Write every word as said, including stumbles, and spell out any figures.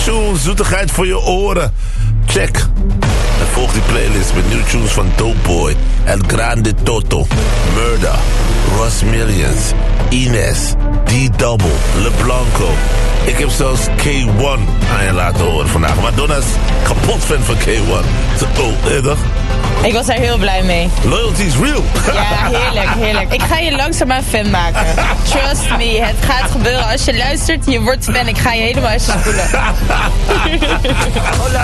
tunes, zoetigheid voor je oren. Check. En volg die playlist met nieuwe tunes van Dope Boy, El Grande Toto, Murda, Ross Millions, Ines, D-Double, LeBlanco. Ik heb zelfs K one aan je laten horen vandaag. Madonna is kapot fan van K one. Zo, oh, eh, toch? Ik was daar heel blij mee. Loyalty is real. Ja, heerlijk, heerlijk. Ik ga je langzaamaan fan maken. Trust me, het gaat gebeuren. Als je luistert, je wordt fan. Ik ga je helemaal uit je spoelen.